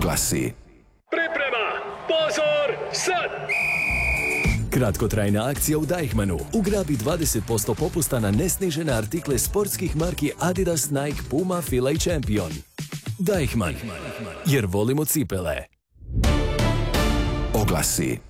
Oglasi. Priprema! Pozor! Sad! Kratkotrajna akcija u Deichmannu. Ugrabi 20% popusta na nesnižene artikle sportskih marki Adidas, Nike, Puma, Fila i Champion. Deichmann. Jer volimo cipele. Oglasi.